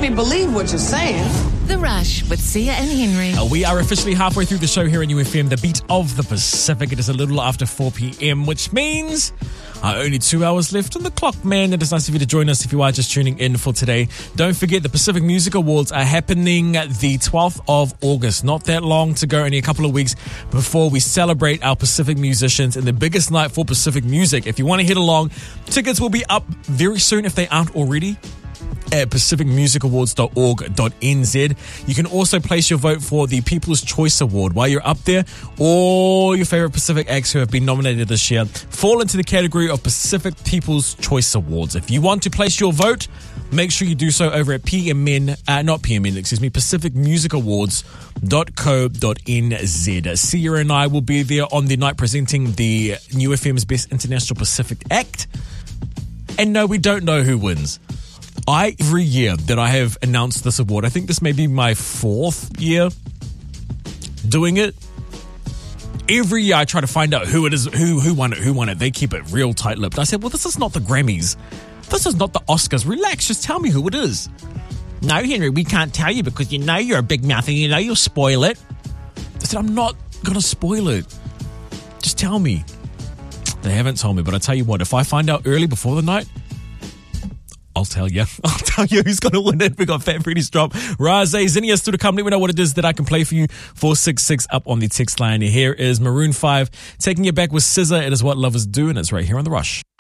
me believe what you're saying. The Rush with Sia and Henry. We are officially halfway through the show here on UFM, the beat of the Pacific. It is a little after 4 p.m, which means only 2 hours left on the clock, man. It is nice of you to join us if you are just tuning in for today. Don't forget, the Pacific Music Awards are happening the 12th of August. Not that long to go, only a couple of weeks before we celebrate our Pacific musicians and the biggest night for Pacific music. If you want to head along, tickets will be up very soon if they aren't already at pacificmusicawards.org.nz. You can also place your vote for the People's Choice Award. While you're up there, all your favorite Pacific acts who have been nominated this year fall into the category of Pacific People's Choice Awards. If you want to place your vote, make sure you do so over at pacificmusicawards.co.nz. Sia and I will be there on the night presenting the New FM's Best International Pacific Act. And no, we don't know who wins. Every year that I have announced this award, I think this may be my 4th year doing it. Every year I try to find out who it is, who won it. They keep it real tight-lipped. I said, well, this is not the Grammys. This is not the Oscars. Relax, just tell me who it is. No, Henry, we can't tell you because you know you're a big mouth and you know you'll spoil it. I said, I'm not going to spoil it. Just tell me. They haven't told me, but I tell you what, if I find out early before the night, I'll tell you. I'll tell you who's going to win it. We got Fat Freddy's drop. Raze, Zinnia still to come. Let me know what it is that I can play for you. 466 up on the text line. Here is Maroon 5 taking you back with SZA. It is what lovers do, and it's right here on The Rush.